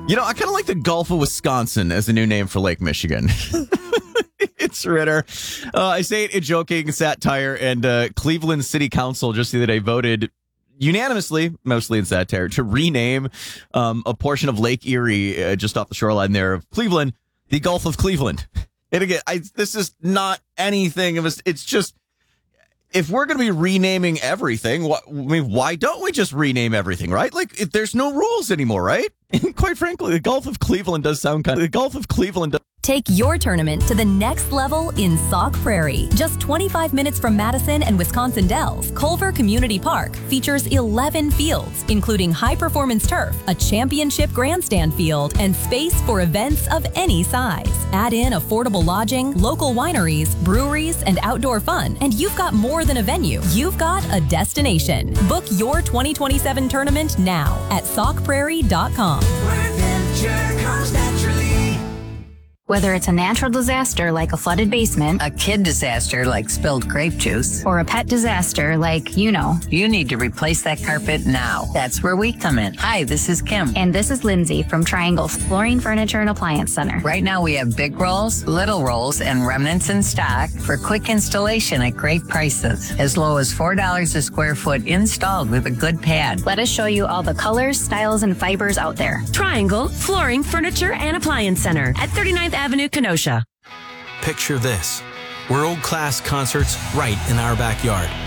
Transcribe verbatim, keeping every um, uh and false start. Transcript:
You know, I kind of like the Gulf of Wisconsin as a new name for Lake Michigan. It's Ritter. Uh, I say it in joking satire, and uh, Cleveland City Council just the other day voted unanimously, mostly in satire, to rename um, a portion of Lake Erie uh, just off the shoreline there of Cleveland, the Gulf of Cleveland. And again, I, this is not anything of a, it's just, if we're going to be renaming everything, what, I mean, why don't we just rename everything, right? Like, if there's no rules anymore, right? And quite frankly, the Gulf of Cleveland does sound kind of, the Gulf of Cleveland does. Take your tournament to the next level in Sauk Prairie. Just twenty-five minutes from Madison and Wisconsin Dells, Culver Community Park features eleven fields, including high-performance turf, a championship grandstand field, and space for events of any size. Add in affordable lodging, local wineries, breweries, and outdoor fun, and you've got more than a venue. You've got a destination. Book your twenty twenty-seven tournament now at sauk prairie dot com. Where adventure comes naturally. Whether it's a natural disaster like a flooded basement, a kid disaster like spilled grape juice, or a pet disaster like, you know, you need to replace that carpet now. That's where we come in. Hi, this is Kim. And this is Lindsay from Triangle Flooring, Furniture, and Appliance Center. Right now we have big rolls, little rolls, and remnants in stock for quick installation at great prices. As low as four dollars a square foot installed with a good pad. Let us show you all the colors, styles, and fibers out there. Triangle Flooring, Furniture, and Appliance Center at thirty-ninth Avenue, Kenosha. Picture this. World-class concerts right in our backyard.